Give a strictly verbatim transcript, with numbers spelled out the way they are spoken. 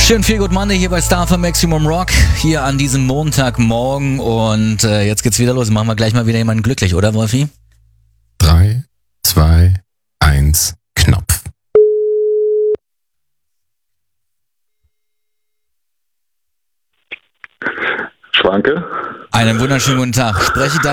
Schön viel Good Monday hier bei Star für Maximum Rock, hier an diesem Montagmorgen und äh, jetzt geht's wieder los. Machen wir gleich mal wieder jemanden glücklich, oder Wolfi? drei, zwei, eins, Knopf. Schwanke? Einen wunderschönen guten Tag. Spreche da